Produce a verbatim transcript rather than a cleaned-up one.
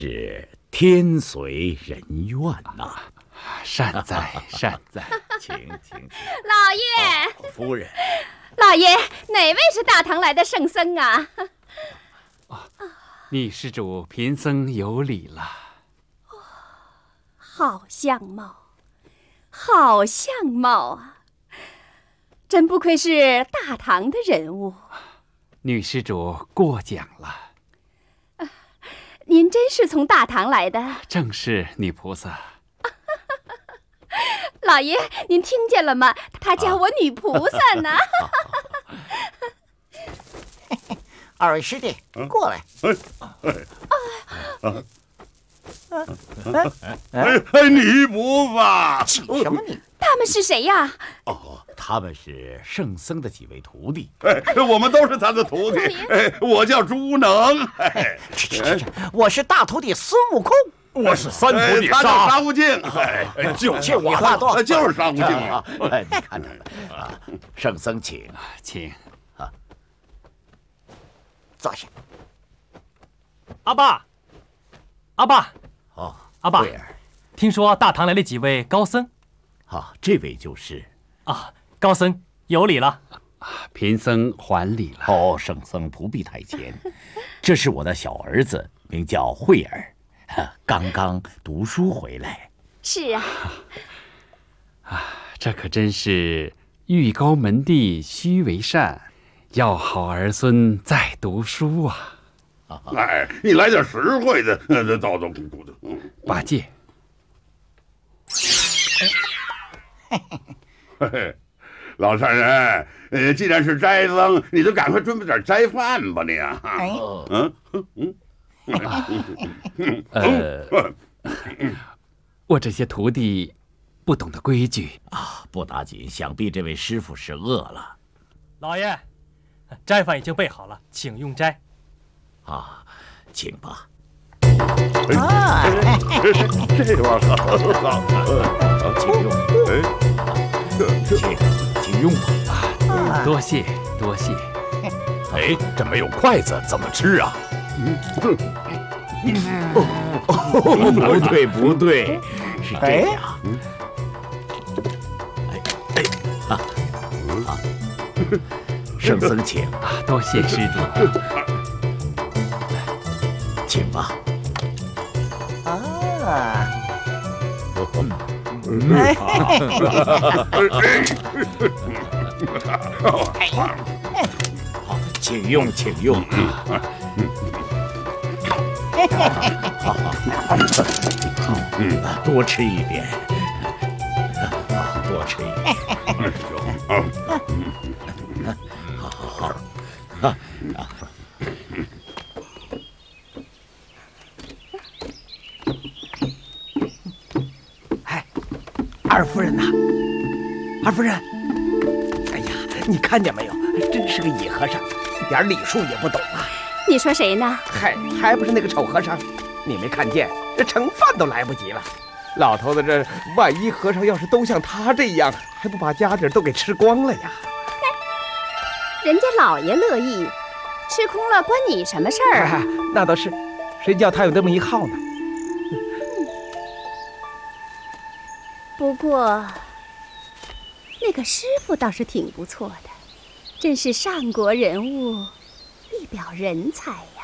是天随人愿呐、啊。 善哉善哉， 请请请。 老爷、 哦，夫人。 老爷，哪位是大唐来的圣僧啊？ 哦，女施主贫僧有礼了。 哦，好相貌，好相貌啊！真不愧是大唐的人物。 女施主过奖了。 啊，您真是从大唐来的？ 正是，女菩萨。 老爷，您听见了吗？他叫我女菩萨呢。 二位师弟，过来。 哎哎，女菩萨， 起什么你？ 他们是谁呀？ 哦，他们是圣僧的几位徒弟。 哎，我们都是他的徒弟。哎，我叫朱能。 哎，这这这，我是大徒弟孙悟空。 我是三徒弟沙，他叫沙悟净， 哎，就是我话多， 就是沙悟净啊！ 哎，你看看啊，圣僧请， 请啊， 坐下。 阿爸，阿爸， 哦， 阿爸， 慧儿， 听说大唐来了几位高僧， 啊，这位就是啊，高僧有礼了。 贫僧还礼了。 哦，圣僧不必太谦，这是我的小儿子，名叫慧儿。刚刚读书回来。 是啊， 啊，这可真是欲高门第须为善，要好儿孙在读书啊！ 哎，你来点实惠的，叨叨咕咕的。 八戒， 嘿嘿，老善人，呃，既然是斋僧，你就赶快准备点斋饭吧，你啊。 哎， 嗯嗯。 呃，我这些徒弟不懂得规矩啊，不打紧，想必这位师傅是饿了。 老爷，斋饭已经备好了，请用斋。 啊，请吧。 啊， 这玩意儿，请用。哎，请请用吧。 多谢多谢。 哎，这没有筷子怎么吃啊？ 哦，不对不对，是这样。哎哎啊啊！圣僧请啊，多谢师弟， 请吧。 啊， 哎， 好，请用请用。好好，嗯，多吃一点，啊，多吃一点。好好好，啊啊！ 哎，二夫人呐，二夫人，哎呀，你看见没有？真是个野和尚，一点礼数也不懂啊！ 你说谁呢？ 还还不是那个丑和尚？你没看见，这盛饭都来不及了。老头子，这万一和尚要是都像他这样，还不把家底都给吃光了呀？ 人家老爷乐意，吃空了关你什么事儿啊？ 那倒是，谁叫他有这么一号呢？ 不过，那个师傅倒是挺不错的，真是上国人物，一表人才呀。